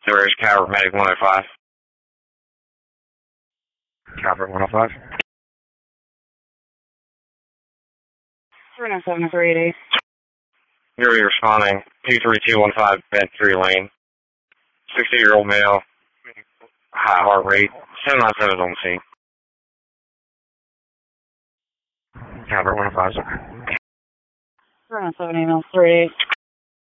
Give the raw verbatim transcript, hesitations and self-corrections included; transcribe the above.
There is Calvert Medic one oh five. Calvert one oh five. three nine seven three eight eight. You're responding. two three two one five Bent three Lane. sixty-year-old male. High heart rate. seven nine seven is on the scene. Calvert one oh five, sir. three nine seven email three eight.